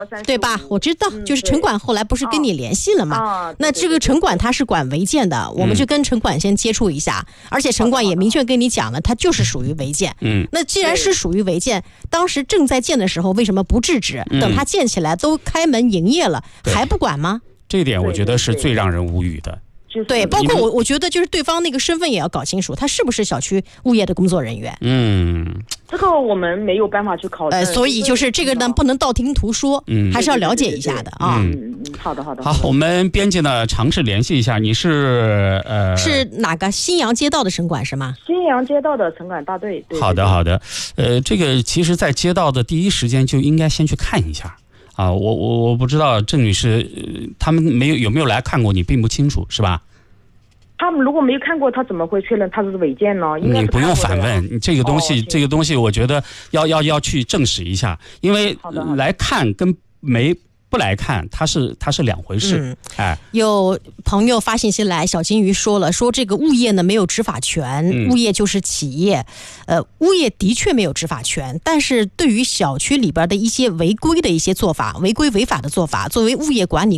对吧？我知道，就是城管后来不是跟你联系了吗？那这个城管他是管违建的，我们就跟城管先接触一下，而且城管也明确跟你讲了，它就是属于违建。那既然是属于违建，当时正在建的时候为什么不制止？等它建起来都开门营业了，还不管吗？ 这一点我觉得是最让人无语的。 对，包括我觉得就是对方那个身份也要搞清楚，他是不是小区物业的工作人员。 这个我们没有办法去考证。 所以就是这个呢，不能道听途说，还是要了解一下的啊。 好的好的。 好，我们编辑呢尝试联系一下，你是是哪个新阳街道的城管是吗？ 新阳街道的城管大队。 好的好的，这个其实在街道的第一时间就应该先去看一下。我不知道郑女士他们有没有来看过，你并不清楚是吧？ 他们如果没有看过，他怎么会确认他是违建呢？ 你不用反问，这个东西，这个东西，我觉得要去证实一下，因为来看跟不来看，它是两回事。 有朋友发信息来，小金鱼说了，说这个物业呢没有执法权，物业就是企业，物业的确没有执法权，但是对于小区里边的一些违规的一些做法、违规违法的做法，作为物业管理